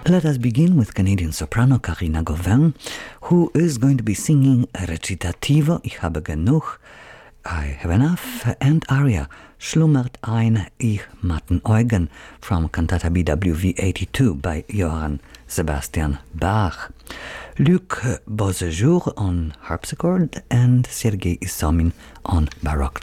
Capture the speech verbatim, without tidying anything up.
Let us begin with Canadian soprano Karina Gauvin, who is going to be singing Recitativo, Ich habe genug, I have enough, and aria, Schlummert ein Ich matten Eugen, from Cantata B W V eighty-two by Johann Sebastian Bach. Luc Beausejour on harpsichord and Sergei Isomin on baroque